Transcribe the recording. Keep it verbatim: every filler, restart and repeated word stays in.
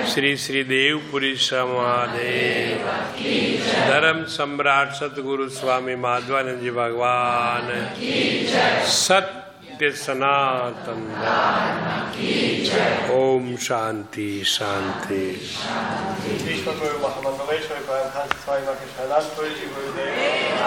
શ્રી શ્રી દેવપુરી મહાદેવ, ધર્મ સમ્રાટ સદગુરુ સ્વામી માધવાનંદજી ભગવાન, સત્ય સનાતન, ઓમ શાંતિ શાંતિ.